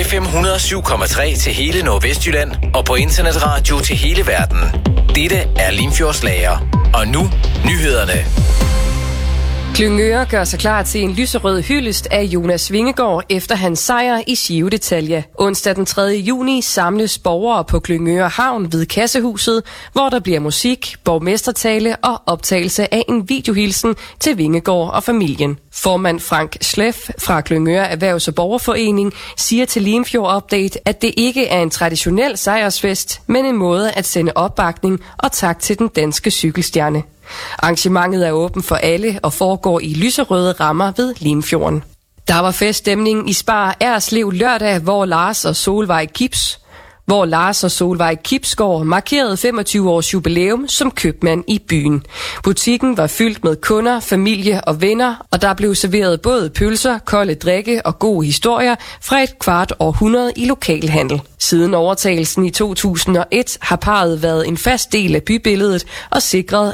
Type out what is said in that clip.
FM 107,3 til hele Nordvestjylland og på internetradio til hele verden. Dette er Limfjords Lager. Og nu, nyhederne. Klyngøre gør sig klar til en lyserød hyldest af Jonas Vingegaard efter hans sejr i Giro d'Italia. Onsdag den 3. juni samles borgere på Klyngøre Havn ved Kassehuset, hvor der bliver musik, borgmestertale og optagelse af en videohilsen til Vingegaard og familien. Formand Frank Schleff fra Klyngøre Erhvervs- og Borgerforening siger til Limfjord Update, at det ikke er en traditionel sejrsfest, men en måde at sende opbakning og tak til den danske cykelstjerne. Arrangementet er åben for alle og foregår i lyserøde rammer ved Limfjorden. Der var feststemning i Spar Erslev lørdag, hvor Lars og Solvej Kipsgaard markerede 25 års jubilæum som købmand i byen. Butikken var fyldt med kunder, familie og venner, og der blev serveret både pølser, kolde drikke og gode historier fra et kvart århundrede i lokalhandel. Siden overtagelsen i 2001 har parret været en fast del af bybilledet og sikret,